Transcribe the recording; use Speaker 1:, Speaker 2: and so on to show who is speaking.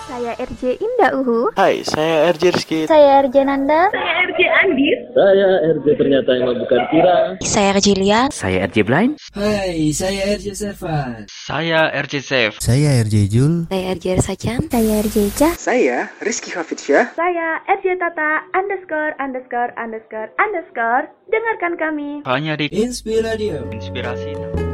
Speaker 1: Saya RJ Indah Uhu.
Speaker 2: Hai, saya RJ Rizky.
Speaker 3: Saya RJ Nanda.
Speaker 4: Saya RJ Andis.
Speaker 5: Saya RJ ternyata yang bukan Kira.
Speaker 6: Saya RJ Lia.
Speaker 7: Saya RJ Blind.
Speaker 8: Hai, saya RJ Servan.
Speaker 9: Saya RJ Safe.
Speaker 10: Saya RJ Jul.
Speaker 6: Saya RJ Sajan.
Speaker 3: Saya RJ Cah.
Speaker 11: Saya Rizky Hafidsyah.
Speaker 1: Saya RJ Tata ______. Dengarkan kami
Speaker 9: hanya di
Speaker 8: Inspiradio.
Speaker 9: Inspirasi.